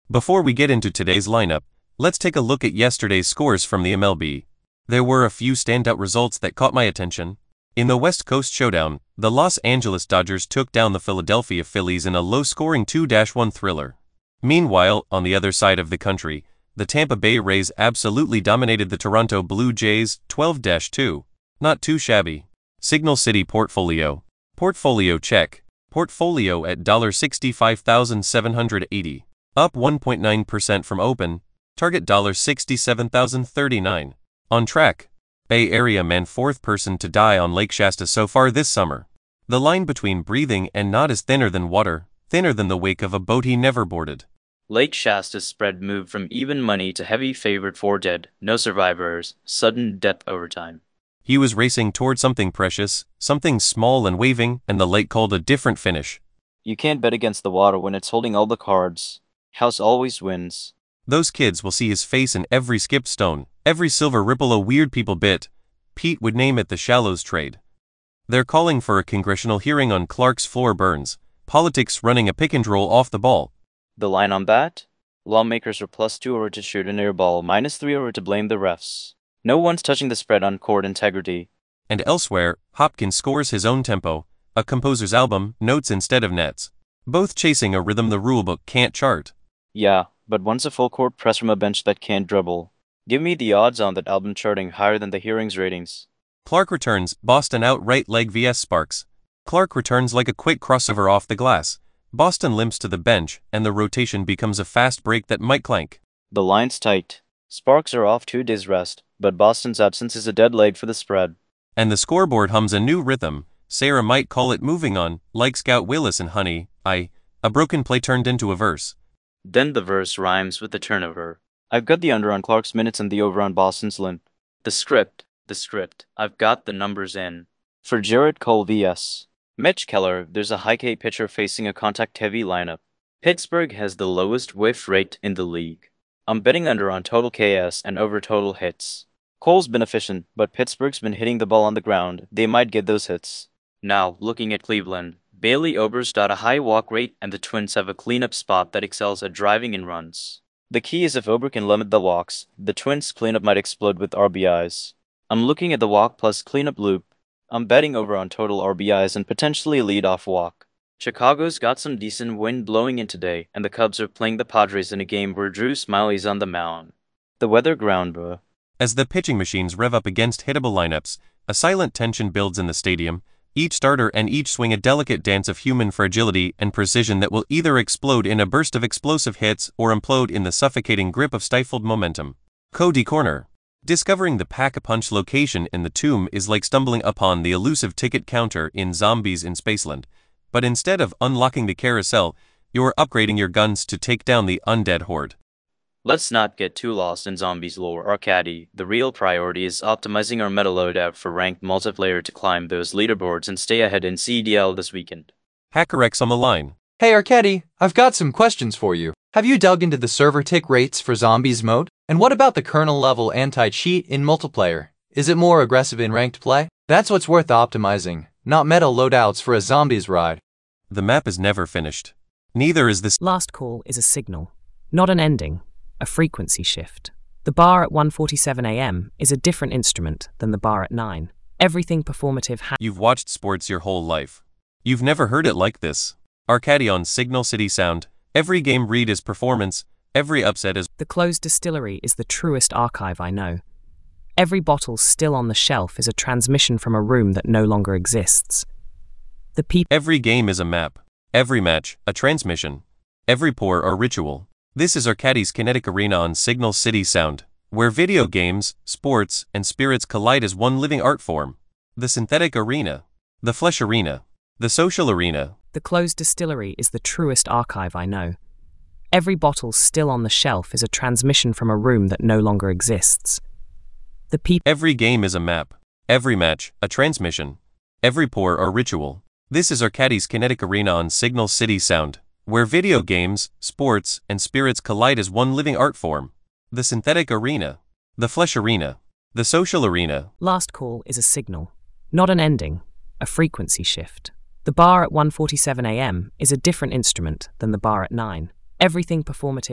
Before we get into today's lineup, let's take a look at yesterday's scores from the MLB. There were a few standout results that caught my attention. In the West Coast Showdown, the Los Angeles Dodgers took down the Philadelphia Phillies in a low-scoring 2-1 thriller. Meanwhile, on the other side of the country, the Tampa Bay Rays absolutely dominated the Toronto Blue Jays 12-2. Not too shabby. Signal City Portfolio. Portfolio check. Portfolio at $65,780. Up 1.9% from open. Target $67,039. On track. Bay Area man fourth person to die on Lake Shasta so far this summer. The line between breathing and not is thinner than water, thinner than the wake of a boat he never boarded. Lake Shasta's spread moved from even money to heavy favorite, 4 dead, no survivors, sudden death overtime. He was racing toward something precious, something small and waving, and the lake called a different finish. You can't bet against the water when it's holding all the cards. House always wins. Those kids will see his face in every skipped stone, every silver ripple a weird people bit. Pete would name it the Shallows trade. They're calling for a congressional hearing on Clark's floor burns, politics running a pick and roll off the ball. The line on that? Lawmakers are +2 over to shoot an air ball, -3 over to blame the refs. No one's touching the spread on court integrity. And elsewhere, Hopkins scores his own tempo, a composer's album, notes instead of nets. Both chasing a rhythm the rulebook can't chart. Yeah, but once a full court press from a bench that can't dribble. Give me the odds on that album charting higher than the hearings ratings. Clark returns, Boston out right leg vs Sparks. Clark returns like a quick crossover off the glass. Boston limps to the bench, and the rotation becomes a fast break that might clank. The line's tight. Sparks are off 2 days rest, but Boston's absence is a dead leg for the spread. And the scoreboard hums a new rhythm. Sarah might call it moving on, like Scout Willis and Honey, a broken play turned into a verse. Then the verse rhymes with the turnover. I've got the under on Clark's minutes and the over on Boston's limp. The script. I've got the numbers in. For Jarrett Cole vs. Mitch Keller, there's a high K pitcher facing a contact-heavy lineup. Pittsburgh has the lowest whiff rate in the league. I'm betting under on total KS and over total hits. Cole's been efficient, but Pittsburgh's been hitting the ball on the ground. They might get those hits. Now, looking at Cleveland, Bailey Ober's got a high walk rate and the Twins have a cleanup spot that excels at driving in runs. The key is if Ober can limit the walks, the Twins' cleanup might explode with RBIs. I'm looking at the walk plus cleanup loop. I'm betting over on total RBIs and potentially a leadoff walk. Chicago's got some decent wind blowing in today, and the Cubs are playing the Padres in a game where Drew Smyly's on the mound. The weather ground, bro. As the pitching machines rev up against hittable lineups, a silent tension builds in the stadium, each starter and each swing a delicate dance of human fragility and precision that will either explode in a burst of explosive hits or implode in the suffocating grip of stifled momentum. Cody Corner. Discovering the Pack-a-Punch location in the tomb is like stumbling upon the elusive ticket counter in Zombies in Spaceland. But instead of unlocking the carousel, you're upgrading your guns to take down the undead horde. Let's not get too lost in Zombies lore, Arcady. The real priority is optimizing our meta loadout for ranked multiplayer to climb those leaderboards and stay ahead in CDL this weekend. HackerX on the line. Hey Arcady, I've got some questions for you. Have you dug into the server tick rates for Zombies mode? And what about the kernel-level anti-cheat in multiplayer? Is it more aggressive in ranked play? That's what's worth optimizing, not meta loadouts for a Zombies ride. The map is never finished. Neither is this. Last call is a signal, not an ending, a frequency shift. The bar at 1:47 a.m. is a different instrument than the bar at 9. Everything performative You've watched sports your whole life. You've never heard it like this. Arcady on Signal City Sound. Every game read is performance. Every upset is. The closed distillery is the truest archive I know. Every bottle still on the shelf is a transmission from a room that no longer exists. The people. Every game is a map. Every match, a transmission. Every pour a ritual. This is Arcady's Kinetic Arena on Signal City Sound, where video games, sports, and spirits collide as one living art form. The synthetic arena. The flesh arena. The social arena. The closed distillery is the truest archive I know. Every bottle still on the shelf is a transmission from a room that no longer exists. The people. Every game is a map. Every match, a transmission. Every pour a ritual. This is Arcady's Kinetic Arena on Signal City Sound, where video games, sports, and spirits collide as one living art form. The synthetic arena. The flesh arena. The social arena. Last call is a signal, not an ending, a frequency shift. The bar at 1:47 a.m. is a different instrument than the bar at 9. Everything performative.